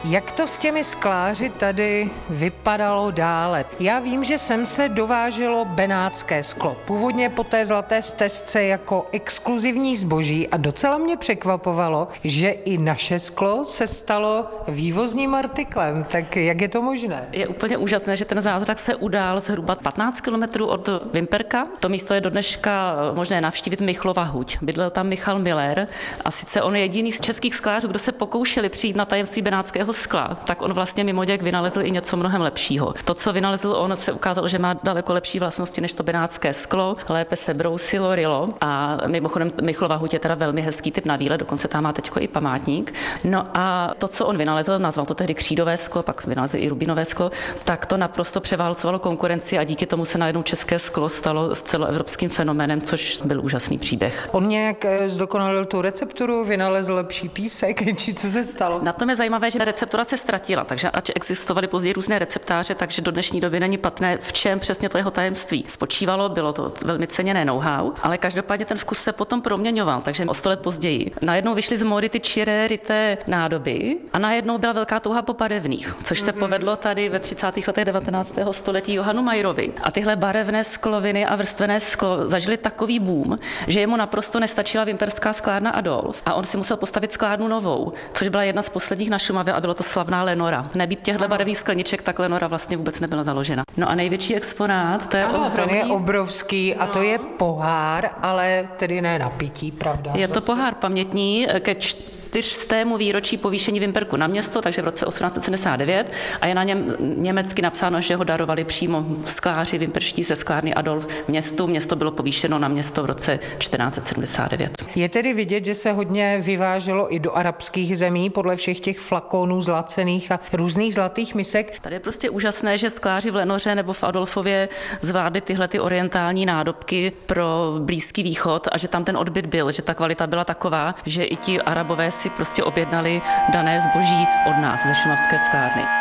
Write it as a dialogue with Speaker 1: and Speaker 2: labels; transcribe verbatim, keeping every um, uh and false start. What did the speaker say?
Speaker 1: Jak to s těmi skláři tady vypadalo dále? Já vím, že sem se dováželo benátské sklo. Původně po té zlaté stezce jako exkluzivní zboží a docela mě překvapovalo, že i naše sklo se stalo vývozním artiklem. Tak jak je to možné?
Speaker 2: Je úplně úžasné, že ten zázrak se udál zhruba patnáct kilometrů od Vimperka. To místo je do dneška možné navštívit Michlova huť. Bydlel tam Michal Miller a sice on je jediný z českých sklářů, kdo se pokoušeli přijít na tajemství benátského skla, tak on vlastně mimo děk vynalezl i něco mnohem lepšího. To, co vynalezl on, se ukázalo, že má daleko lepší vlastnosti než to benátské sklo, lépe se brousilo, rylo a mimochodem Michlova huť je teda velmi hezký typ na výlet, dokonce tam má teďko i památník. No a to, co on vynalezl, nazval to tehdy křídové sklo, pak vynalezl i rubinové sklo, tak to naprosto převálcovalo konkurenci a díky tomu se najednou české sklo stalo s celoevropským fenoménem, což byl úžasný příběh.
Speaker 1: On nějak zdokonalil tu recepturu, vynalezl lepší písek, či co se stalo?
Speaker 2: Na tom je zajímavé, že receptura se ztratila, takže ač existovaly později různé receptáře, takže do dnešní doby není patrné, v čem přesně to jeho tajemství spočívalo, bylo to velmi ceněné know-how, ale každopádně ten vkus se potom proměňoval, takže o sto let později. Najednou vyšly z módy ty čiré ryté nádoby a najednou byla velká touha po barevných, což se povedlo tady ve třicátých letech devatenáctého století Johanu Mayerovi. A tyhle barevné skloviny a vrstvené sklo zažili takový boom, že jemu naprosto nestačila vimperská sklárna Adolf a on si musel postavit sklárnu novou, což byla jedna z posledních na Šumavě a bylo to slavná Lenora. Nebýt těchto barevných skleniček, tak Lenora vlastně vůbec nebyla založena. No a největší exponát, to je
Speaker 1: ano,
Speaker 2: ohromný.
Speaker 1: Ten je obrovský a to je pohár, ale tedy ne na pití, pravda?
Speaker 2: Je to pohár pamětní ke čtyřstému výročí povýšení Vimperku na město, takže v roce osmnáct set sedmdesát devět a je na něm německy napsáno, že ho darovali přímo skláři vimperští ze sklárny Adolf městu. Město bylo povýšeno na město v roce čtrnáct set sedmdesát devět.
Speaker 1: Je tedy vidět, že se hodně vyváželo i do arabských zemí podle všech těch flakonů zlacených a různých zlatých misek.
Speaker 2: Tady je prostě úžasné, že skláři v Lenoře nebo v Adolfově zvládli tyhle ty orientální nádobky pro Blízký východ a že tam ten odbyt byl, že ta kvalita byla taková, že i ti Arabové si prostě objednali dané zboží od nás ze šumavské sklárny.